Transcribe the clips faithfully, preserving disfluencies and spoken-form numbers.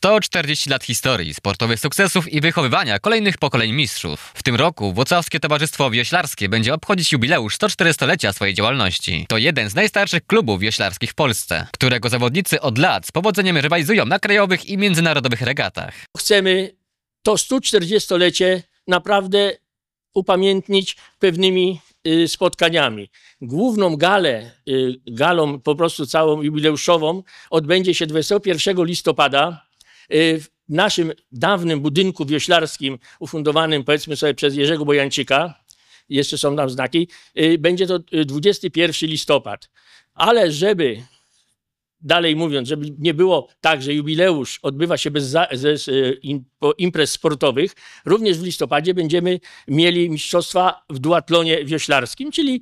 sto czterdzieści lat historii, sportowych sukcesów i wychowywania kolejnych pokoleń mistrzów. W tym roku Włocławskie Towarzystwo Wioślarskie będzie obchodzić jubileusz sto czterystolecia swojej działalności. To jeden z najstarszych klubów wioślarskich w Polsce, którego zawodnicy od lat z powodzeniem rywalizują na krajowych i międzynarodowych regatach. Chcemy to sto czterdziestolecie naprawdę upamiętnić pewnymi y, spotkaniami. Główną galę, y, galą po prostu całą jubileuszową odbędzie się dwudziestego pierwszego listopada y, w naszym dawnym budynku wioślarskim ufundowanym, powiedzmy sobie, przez Jerzego Bojańczyka. Jeszcze są tam znaki. Y, będzie to dwudziesty pierwszy listopad. Ale żeby dalej mówiąc, żeby nie było tak, że jubileusz odbywa się bez za, ze, im, imprez sportowych, również w listopadzie będziemy mieli mistrzostwa w duatlonie wioślarskim, czyli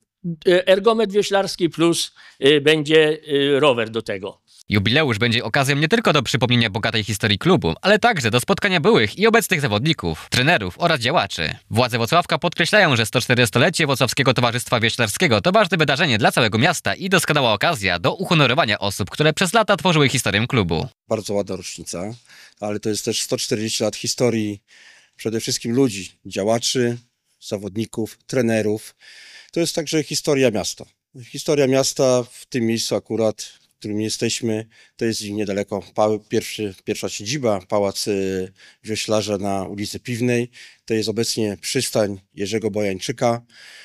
ergometr wioślarski plus będzie rower do tego. Jubileusz będzie okazją nie tylko do przypomnienia bogatej historii klubu, ale także do spotkania byłych i obecnych zawodników, trenerów oraz działaczy. Władze Włocławka podkreślają, że sto czterdziestolecie Włocławskiego Towarzystwa Wioślarskiego to ważne wydarzenie dla całego miasta i doskonała okazja do uhonorowania osób, które przez lata tworzyły historię klubu. Bardzo ładna rocznica, ale to jest też sto czterdzieści lat historii przede wszystkim ludzi, działaczy, zawodników, trenerów. To jest także historia miasta. Historia miasta w tym miejscu akurat, w którym jesteśmy, to jest niedaleko pierwszy, pierwsza siedziba, Pałac Wioślarza na ulicy Piwnej. To jest obecnie przystań Jerzego Bojańczyka.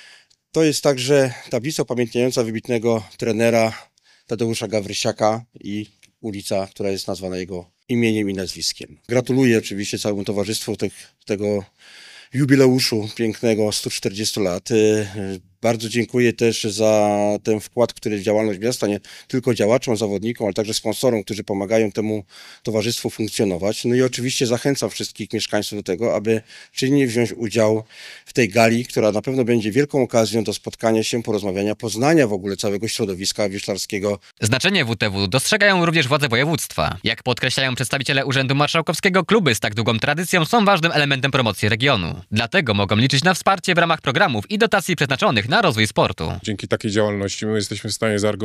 To jest także tablica upamiętniająca wybitnego trenera Tadeusza Gawrysiaka i ulica, która jest nazwana jego imieniem i nazwiskiem. Gratuluję oczywiście całemu towarzystwu tych, tego jubileuszu pięknego stu czterdziestu lat. Bardzo dziękuję też za ten wkład, który w działalność miasta, nie tylko działaczom, zawodnikom, ale także sponsorom, którzy pomagają temu towarzystwu funkcjonować. No i oczywiście zachęcam wszystkich mieszkańców do tego, aby czynnie wziąć udział w tej gali, która na pewno będzie wielką okazją do spotkania się, porozmawiania, poznania w ogóle całego środowiska wioślarskiego. Znaczenie W T W dostrzegają również władze województwa. Jak podkreślają przedstawiciele Urzędu Marszałkowskiego, kluby z tak długą tradycją są ważnym elementem promocji regionu. Dlatego mogą liczyć na wsparcie w ramach programów i dotacji przeznaczonych na rozwój sportu. Dzięki takiej działalności my jesteśmy w stanie zaargumentować